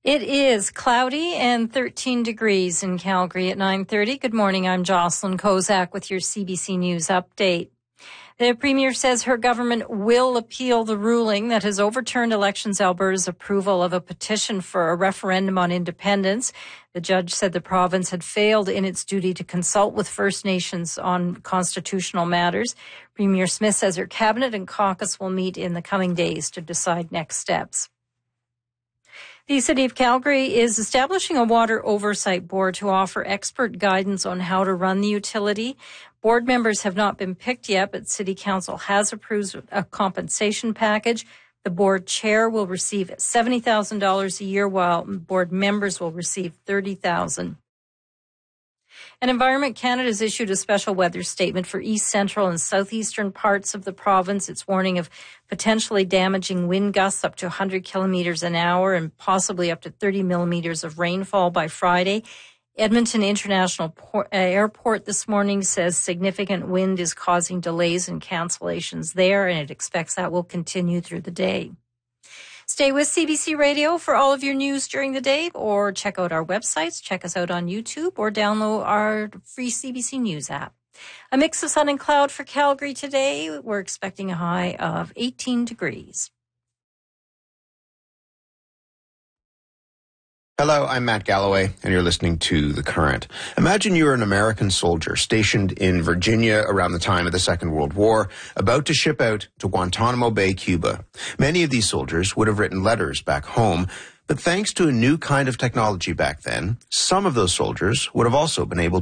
It is cloudy and 13 degrees in Calgary at 9:30. Good morning. I'm Jocelyn Kozak with your CBC News update. The Premier says her government will appeal the ruling that has overturned Elections Alberta's approval of a petition for a referendum on independence. The judge said the province had failed in its duty to consult with First Nations on constitutional matters. Premier Smith says her cabinet and caucus will meet in the coming days to decide next steps. The City of Calgary is establishing a water oversight board to offer expert guidance on how to run the utility. Board members have not been picked yet, but City Council has approved a compensation package. The board chair will receive $70,000 a year, while board members will receive $30,000. And Environment Canada has issued a special weather statement for east, central, and southeastern parts of the province. It's warning of potentially damaging wind gusts up to 100 kilometers an hour and possibly up to 30 millimeters of rainfall by Friday. Edmonton International Airport this morning says significant wind is causing delays and cancellations there, and it expects that will continue through the day. Stay with CBC Radio for all of your news during the day, or check out our websites, check us out on YouTube, or download our free CBC News app. A mix of sun and cloud for Calgary today. We're expecting a high of 18 degrees. Hello, I'm Matt Galloway, and you're listening to The Current. Imagine you're an American soldier stationed in Virginia around the time of the Second World War, about to ship out to Guantanamo Bay, Cuba. Many of these soldiers would have written letters back home, but thanks to a new kind of technology back then, some of those soldiers would have also been able